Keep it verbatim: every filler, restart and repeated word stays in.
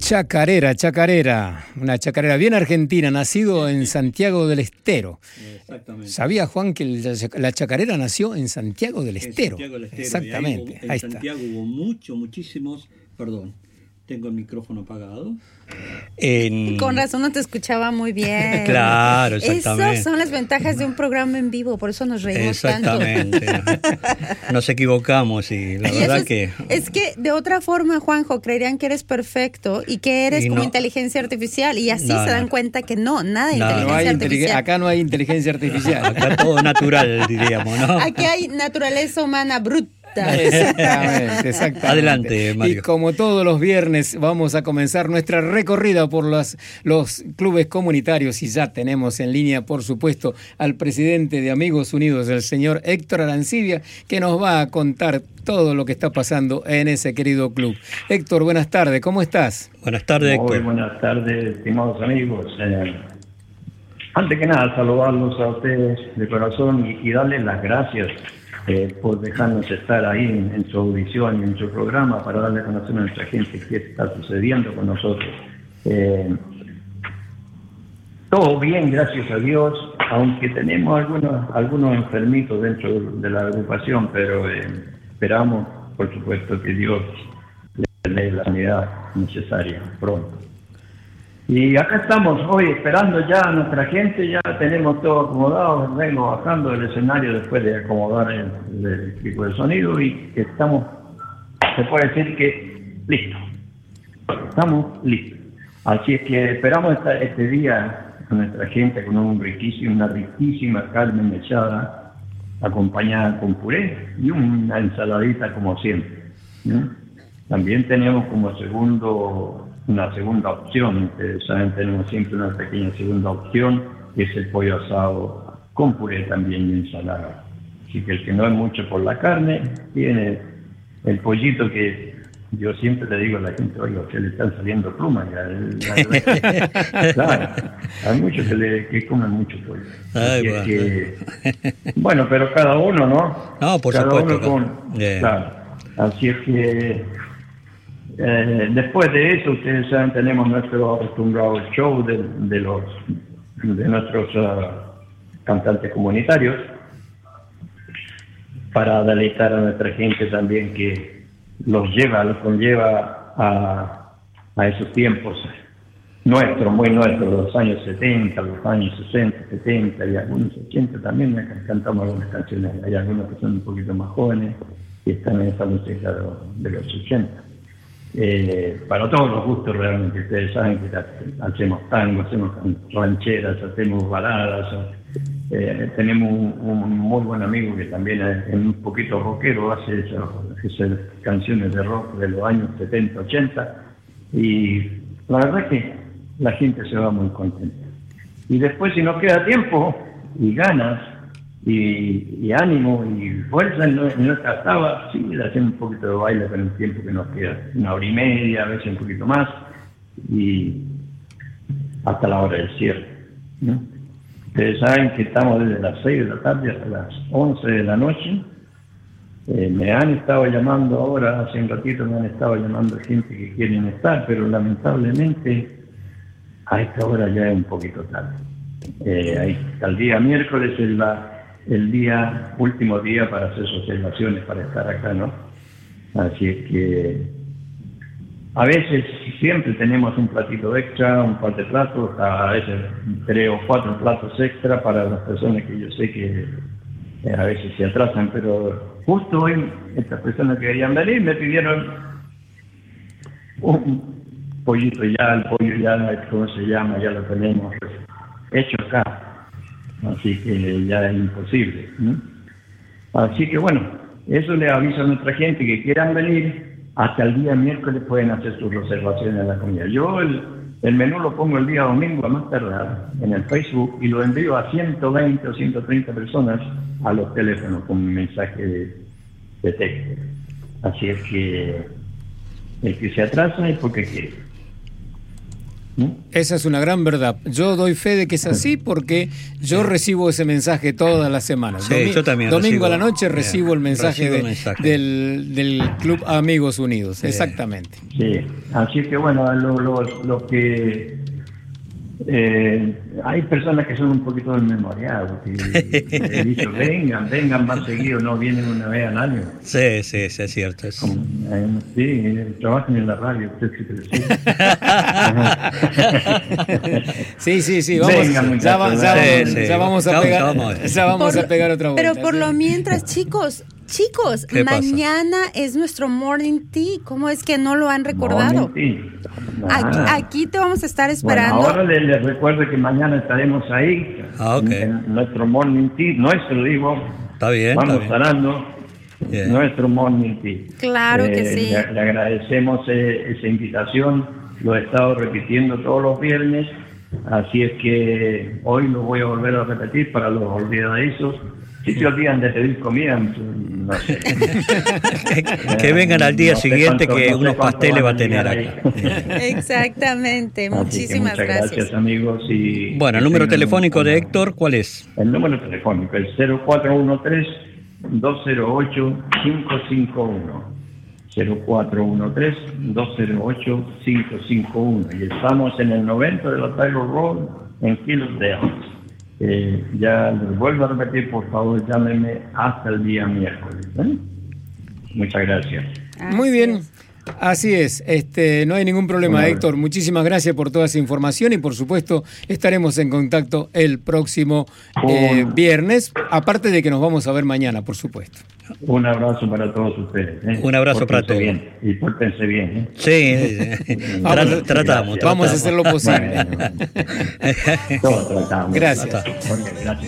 Chacarera, chacarera, una chacarera bien argentina, nacido en Santiago del Estero. Exactamente. ¿Sabía, Juan, que la chacarera nació en Santiago del Estero? En Santiago del Estero. Exactamente. Ahí hubo, en ahí Santiago está. hubo muchos, muchísimos, perdón, tengo el micrófono apagado. En... Con razón no te escuchaba muy bien. Claro, exactamente. Esas son las ventajas de un programa en vivo, por eso nos reímos exactamente. tanto. Nos equivocamos y la y verdad es, que... Es que de otra forma, Juanjo, creerían que eres perfecto y que eres y como no. inteligencia artificial y así No, se dan no. cuenta que no, nada de No, inteligencia No hay artificial. acá no hay inteligencia artificial. Acá todo natural, diríamos, ¿no? Aquí hay naturaleza humana bruta. Exactamente, exactamente. Adelante, Mario. Y como todos los viernes vamos a comenzar nuestra recorrida por los, los clubes comunitarios y ya tenemos en línea, por supuesto, al presidente de Amigos Unidos, el señor Héctor Arancibia, que nos va a contar todo lo que está pasando en ese querido club. Héctor, buenas tardes, ¿cómo estás? Buenas tardes, Muy Héctor. buenas tardes, estimados amigos. Eh, antes que nada, saludarlos a ustedes de corazón y, y darles las gracias eh, por dejarnos estar ahí en, en su audición y en su programa para darle a conocer a nuestra gente qué está sucediendo con nosotros. Eh, todo bien, gracias a Dios, aunque tenemos algunos, algunos enfermitos dentro de la agrupación, pero eh, esperamos, por supuesto, que Dios le dé la sanidad necesaria pronto. Y acá estamos hoy esperando ya a nuestra gente, ya tenemos todo acomodado, vengo bajando del escenario después de acomodar el, el equipo de sonido y estamos, se puede decir que listo, estamos listos. Así es que esperamos esta, este día con nuestra gente, con un riquísimo, una riquísima carne mechada, acompañada con puré y una ensaladita como siempre. ¿sí? También tenemos como segundo... una segunda opción, ustedes saben, tenemos siempre una pequeña segunda opción, que es el pollo asado con puré también y ensalada. Así que el que no es mucho por la carne, tiene el pollito que yo siempre le digo a la gente, oiga, que le están saliendo plumas. Ya, la, claro, hay muchos que, le, que comen mucho pollo. Ay, Así bueno. es que, bueno, pero cada uno, ¿no? No, por cada supuesto. uno con, Yeah. claro. Así es que Eh, después de eso, ustedes saben, tenemos nuestro acostumbrado show de, de los de nuestros uh, cantantes comunitarios para deleitar a nuestra gente también, que los lleva, los conlleva a, a esos tiempos nuestros, muy nuestros, los años setenta, los años sesenta, setenta y algunos ochenta también. Cantamos algunas canciones, hay algunos que son un poquito más jóvenes y están en esa música de, de los ochenta. Eh, para todos los gustos realmente, ustedes saben que hacemos tango, hacemos rancheras, hacemos baladas, eh, tenemos un, un muy buen amigo que también es un poquito rockero, hace esas, esas canciones de rock de los años setenta, ochenta, y la verdad es que la gente se va muy contenta. Y después, si nos queda tiempo y ganas Y, y ánimo y fuerza en, en nuestra tabla, sí, le hacemos un poquito de baile con el tiempo que nos queda, una hora y media, a veces un poquito más, y hasta la hora del cierre, ¿no? Ustedes saben que estamos desde las seis de la tarde hasta las once de la noche. Eh, me han estado llamando ahora, hace un ratito me han estado llamando gente que quieren estar, pero lamentablemente a esta hora ya es un poquito tarde. Eh, ahí, al día miércoles es la el día, último día para hacer observaciones, para estar acá, ¿no? Así es que a veces, siempre tenemos un platito extra, un par de platos, a veces tres o cuatro platos extra para las personas que yo sé que eh, a veces se atrasan, pero justo hoy estas personas que querían venir me pidieron un pollito ya, el pollo ya, ¿cómo se llama? Ya lo tenemos hecho acá. Así que ya es imposible, ¿no? Así que bueno, eso le aviso a nuestra gente que quieran venir, hasta el día miércoles pueden hacer sus reservaciones en la comida. Yo el, el menú lo pongo el día domingo a más tardar en el Facebook y lo envío a ciento veinte o ciento treinta personas a los teléfonos con un mensaje de, de texto. Así es que el que se atrasa es porque quiere. Esa es una gran verdad. Yo doy fe de que es así porque yo recibo ese mensaje todas las semanas. Sí, Domi- yo también Domingo recibo, a la noche bien, recibo el mensaje, recibo el de- mensaje. Del, del Club Amigos Unidos. Sí. Exactamente. Sí, así que bueno, lo, lo, lo que eh, hay personas que son un poquito desmemoriadas, que he dicho, vengan, vengan más seguido, no vienen una vez al año. Sí, sí, sí, es cierto. Es... Como, eh, sí, trabajan en la radio, usted sí que lo sabe. Sí, sí, sí, vamos, Venga, ya, muchachos, va- ya dale. vamos, Sí, sí. ya vamos a Ya pegar, vamos, vamos. ya vamos Por- a pegar otra vuelta. Pero por sí. lo mientras, chicos, chicos, ¿Qué pasa? mañana es nuestro morning tea. ¿Cómo es que no lo han recordado? No, sí. Aquí, Ah. aquí te vamos a estar Bueno, esperando. ahora les, les recuerdo que mañana estaremos ahí Ah, ok. en, en nuestro morning tea, nuestro digo, Está bien, está vamos bien. ganando Bien. nuestro morning tea. Claro que sí. Le, le agradecemos eh, esa invitación, lo he estado repitiendo todos los viernes, así es que hoy lo voy a volver a repetir para los olvidadizos. Si se olvidan de pedir comida, no sé. que, que vengan al día No sé siguiente cuánto- que no sé unos cuánto pasteles van va a a tener llegar acá. ahí. Exactamente. Así que Muchísimas muchas gracias. gracias, amigos. Y Bueno, el que número tengan telefónico un- de Héctor, ¿cuál es? El número telefónico es cero cuatro uno tres, dos cero ocho, cinco cinco uno. cero cuatro uno tres, dos cero ocho, cinco cinco uno. Y estamos en el noventa de la Taylor Road en Hillsdale. Eh, ya les vuelvo a repetir, por favor, llámenme hasta el día miércoles. ¿eh? Muchas gracias. Muy Así bien. es. Así es, este, no hay ningún problema, Bueno, Héctor. Muchísimas gracias por toda esa información y por supuesto estaremos en contacto el próximo eh, Un- viernes, aparte de que nos vamos a ver mañana, por supuesto. Un abrazo para todos ustedes. ¿eh? Un abrazo para Pórtense todos. bien, y pórtense bien. ¿eh? Sí, sí, sí. Vamos, Tra- tratamos. Vamos a tratamos. hacer lo posible. Bueno, todos tratamos. Gracias. Ok, gracias.